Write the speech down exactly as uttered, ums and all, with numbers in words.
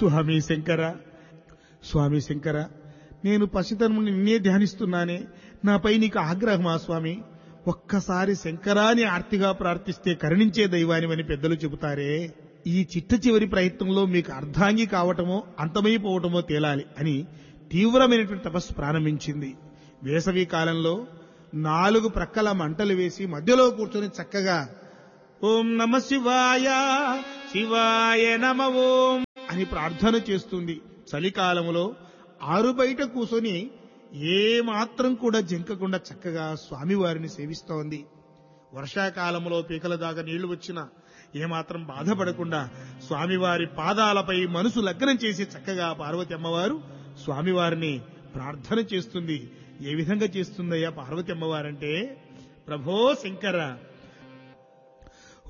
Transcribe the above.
స్వామి శంకర, స్వామి శంకర, నేను పసితనం నుండి నిన్నే ధ్యానిస్తున్నానే, నాపై నీకు ఆగ్రహమా స్వామి? ఒక్కసారి శంకరాని ఆర్తిగా ప్రార్థిస్తే కరుణించే దైవానివని పెద్దలు చెబుతారే. ఈ చిట్ట చివరి ప్రయత్నంలో మీకు అర్ధాంగి కావటమో అంతమైపోవటమో తేలాలి అని తీవ్రమైనటువంటి తపస్సు ప్రారంభించింది. వేసవి కాలంలో నాలుగు ప్రక్కల మంటలు వేసి మధ్యలో కూర్చొని చక్కగా ఓం నమ శివాయ, శివాయ నమ ఓం అని ప్రార్థన చేస్తుంది. చలికాలంలో ఆరు బయట కూర్చొని ఏ మాత్రం కూడా జంకకుండా చక్కగా స్వామివారిని సేవిస్తోంది. వర్షాకాలంలో పీకల దాకా నీళ్లు వచ్చినా ఏమాత్రం బాధపడకుండా స్వామివారి పాదాలపై మనసు లగ్నం చేసి చక్కగా పార్వతి అమ్మవారు స్వామివారిని ప్రార్థన చేస్తుంది. ఏ విధంగా చేస్తుందయ్యా పార్వతి అమ్మవారంటే, ప్రభో శంకర,